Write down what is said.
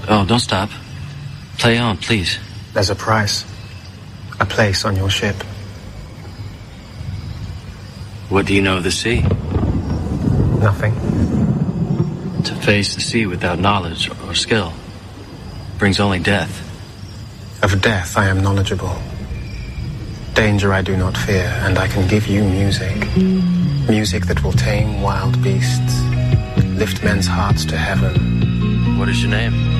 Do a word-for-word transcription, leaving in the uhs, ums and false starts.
Oh, don't stop. Play on, please. There's a price. A place on your ship. What do you know of the sea? Nothing. To face the sea without knowledge or skill brings only death. Of death I am knowledgeable. Danger I do not fear, and I can give you music. Music that will tame wild beasts, lift men's hearts to heaven. What is your name?